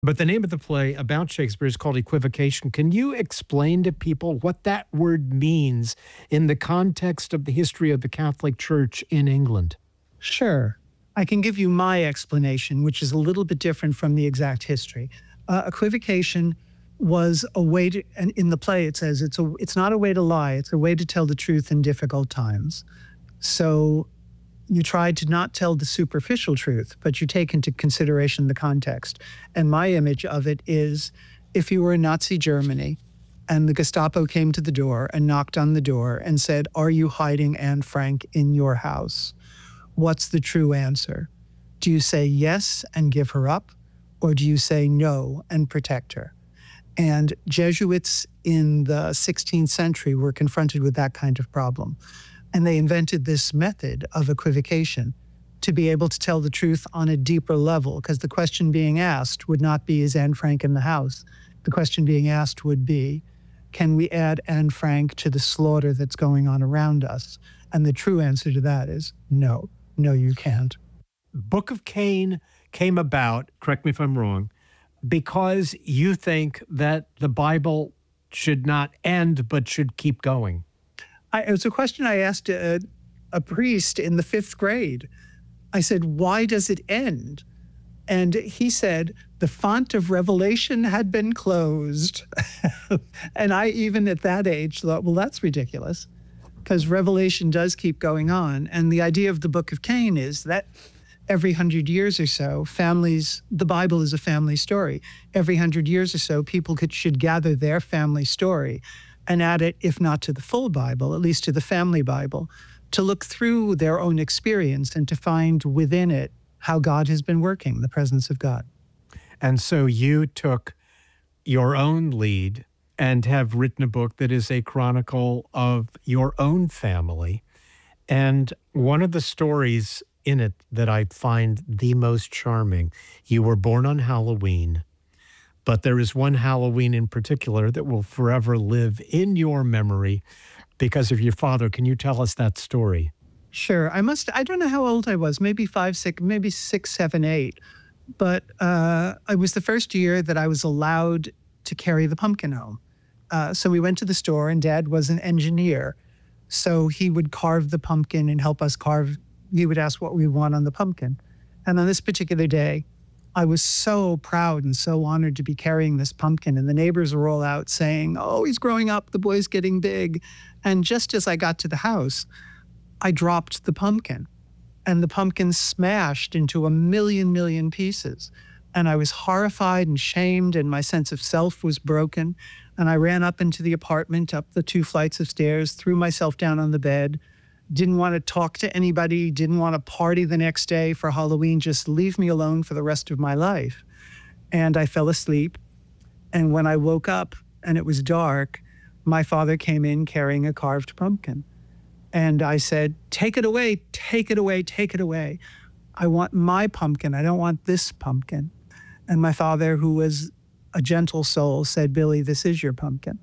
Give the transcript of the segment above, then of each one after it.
But the name of the play about Shakespeare is called Equivocation. Can you explain to people what that word means in the context of the history of the Catholic Church in England? Sure. I can give you my explanation, which is a little bit different from the exact history. Equivocation was a way to, and in the play it says it's not a way to lie, it's a way to tell the truth in difficult times. So you try to not tell the superficial truth, but you take into consideration the context. And my image of it is if you were in Nazi Germany and the Gestapo came to the door and knocked on the door and said, "Are you hiding Anne Frank in your house?" What's the true answer? Do you say yes and give her up? Or do you say no and protect her? And Jesuits in the 16th century were confronted with that kind of problem. And they invented this method of equivocation to be able to tell the truth on a deeper level, because the question being asked would not be, is Anne Frank in the house? The question being asked would be, can we add Anne Frank to the slaughter that's going on around us? And the true answer to that is no. No, you can't. Book of Cain came about, correct me if I'm wrong, because you think that the Bible should not end, but should keep going. It was a question I asked a priest in the 5th grade. I said, why does it end? And he said, the font of Revelation had been closed. And I, even at that age, thought, well, that's ridiculous, because Revelation does keep going on. And the idea of the Book of Cain is that every 100 years or so, the Bible is a family story. Every 100 years or so, people should gather their family story and add it, if not to the full Bible, at least to the family Bible, to look through their own experience and to find within it how God has been working, the presence of God. And so you took your own lead and have written a book that is a chronicle of your own family. And one of the stories in it that I find the most charming, you were born on Halloween, but there is one Halloween in particular that will forever live in your memory because of your father. Can you tell us that story? Sure. I don't know how old I was, maybe 5, 6, maybe 6, 7, 8. But it was the first year that I was allowed to carry the pumpkin home. So we went to the store, and Dad was an engineer. So he would carve the pumpkin and help us carve. He would ask what we want on the pumpkin. And on this particular day, I was so proud and so honored to be carrying this pumpkin. And the neighbors were all out saying, oh, he's growing up, the boy's getting big. And just as I got to the house, I dropped the pumpkin. And the pumpkin smashed into a million pieces. And I was horrified and shamed, and my sense of self was broken. And I ran up into the apartment, up the 2 flights of stairs, threw myself down on the bed, didn't want to talk to anybody, didn't want to party the next day for Halloween, just leave me alone for the rest of my life. And I fell asleep. And when I woke up and it was dark, my father came in carrying a carved pumpkin. And I said, take it away, take it away, take it away. I want my pumpkin. I don't want this pumpkin. And my father, who was a gentle soul, said, Billy, this is your pumpkin.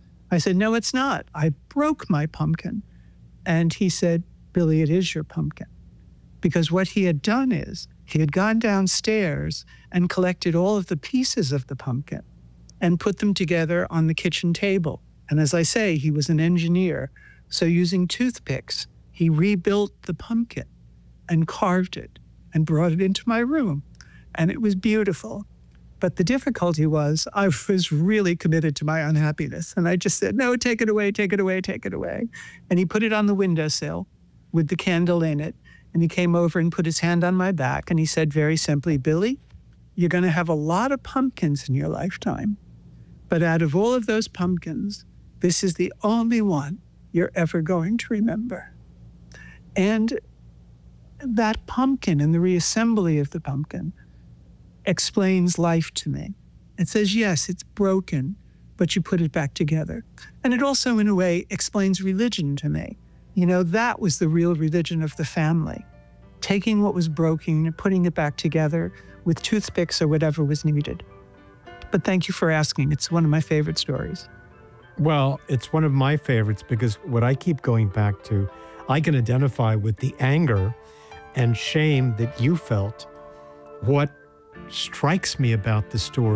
I said, no, it's not. I broke my pumpkin. And he said, Billy, it is your pumpkin. Because what he had done is he had gone downstairs and collected all of the pieces of the pumpkin and put them together on the kitchen table. And as I say, he was an engineer. So using toothpicks, he rebuilt the pumpkin and carved it and brought it into my room. And it was beautiful. But the difficulty was I was really committed to my unhappiness. And I just said, no, take it away, take it away, take it away. And he put it on the windowsill with the candle in it. And he came over and put his hand on my back. And he said very simply, Billy, you're going to have a lot of pumpkins in your lifetime. But out of all of those pumpkins, this is the only one you're ever going to remember. And that pumpkin and the reassembly of the pumpkin explains life to me. It says, yes, it's broken, but you put it back together. And it also, in a way, explains religion to me. You know, that was the real religion of the family. Taking what was broken and putting it back together with toothpicks or whatever was needed. But thank you for asking. It's one of my favorite stories. Well, it's one of my favorites because what I keep going back to, I can identify with the anger and shame that you felt. What strikes me about the story